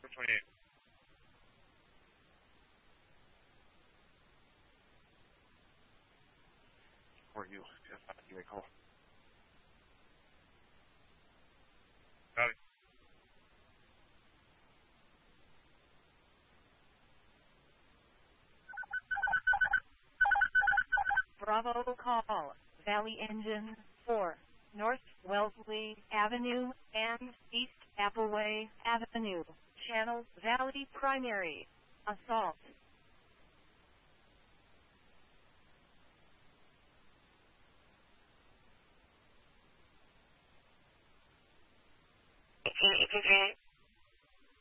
28. Or you. That's not you may call. Got it. Bravo call. Valley Engine 4. North Wellesley Avenue and East Appleway Avenue. Channel Valley Primary. Assault. It's okay.